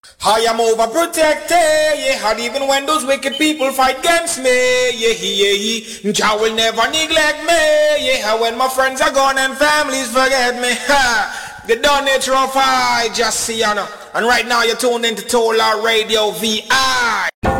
I am overprotected, yeah, and even when those wicked people fight against me, yeah, Jah will never neglect me, yeah, when my friends are gone and families forget me, ha, the done nature of I just see, you know, and right now you're tuned into Tolar Radio VI.